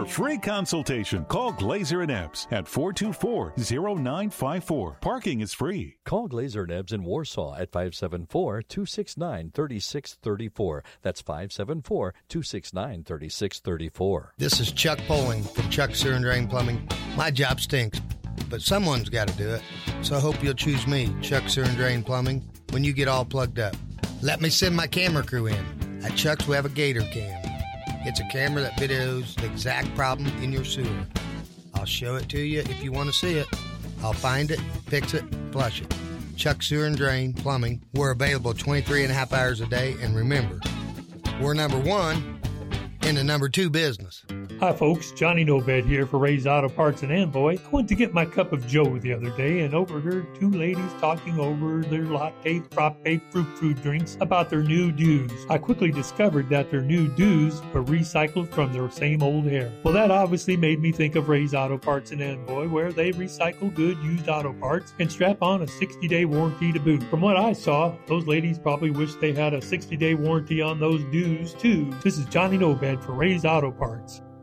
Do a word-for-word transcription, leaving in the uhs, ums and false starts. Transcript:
For free consultation, call Glazer and Epps at four two four, zero nine five four. Parking is free. Call Glazer and Ebbs in Warsaw at five seven four, two six nine, three six three four. That's five seven four, two six nine, three six three four. This is Chuck Poling from Chuck Sewer and Drain Plumbing. My job stinks, but someone's got to do it. So I hope you'll choose me, Chuck Sewer and Drain Plumbing, when you get all plugged up. Let me send my camera crew in. At Chuck's, we have a Gator Cam. It's a camera that videos the exact problem in your sewer. I'll show it to you if you want to see it. I'll find it, fix it, flush it. Chuck Sewer and Drain Plumbing. We're available twenty-three and a half hours a day. And remember, we're number one in the number two business. Hi folks, Johnny Nobed here for Ray's Auto Parts in Amboy. I went to get my cup of joe the other day and overheard two ladies talking over their latte, frappe, fruit fruit drinks about their new dews. I quickly discovered that their new dews were recycled from their same old hair. Well, that obviously made me think of Ray's Auto Parts in Amboy, where they recycle good used auto parts and strap on a sixty-day warranty to boot. From what I saw, those ladies probably wish they had a sixty-day warranty on those dews too. This is Johnny Nobed for Ray's Auto Parts.